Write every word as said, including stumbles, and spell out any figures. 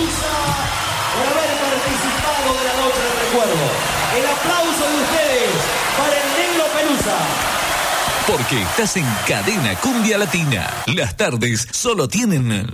Pelusa por haber participado de la noche del recuerdo. El aplauso de ustedes para el Negro Pelusa. Porque estás en Cadena Cumbia Latina. Las tardes solo tienen